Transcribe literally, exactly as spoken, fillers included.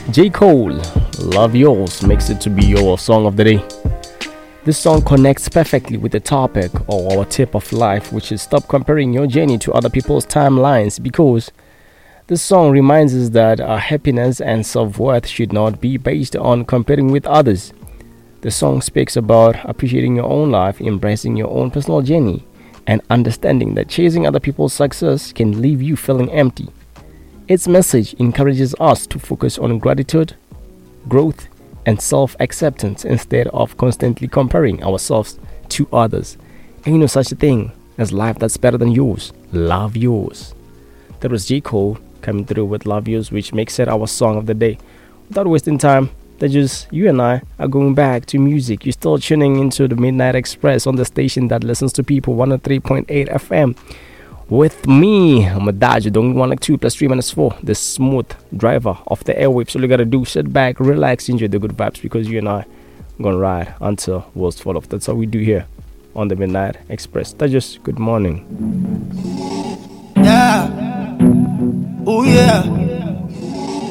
J. Cole, Love Yours, makes it to be your song of the day. This song connects perfectly with the topic or our tip of life, which is stop comparing your journey to other people's timelines, because this song reminds us that our happiness and self-worth should not be based on comparing with others. The song speaks about appreciating your own life, embracing your own personal journey, and understanding that chasing other people's success can leave you feeling empty. Its message encourages us to focus on gratitude, growth, and self-acceptance instead of constantly comparing ourselves to others. Ain't no such a thing as life that's better than yours. Love yours. That was J. Cole coming through with Love Yours, which makes it our song of the day. Without wasting time, that just you and I are going back to music. You're still tuning into the Midnight Express on the station that listens to people, one oh three point eight F M. With me, I'm a Dodger, the only one like two plus three minus four, the smooth driver of the airwaves. So all you gotta do, sit back, relax, enjoy the good vibes, because you and I are gonna ride until worlds fall off. That's how we do here on the Midnight Express. That's just good morning. Yeah. Oh yeah.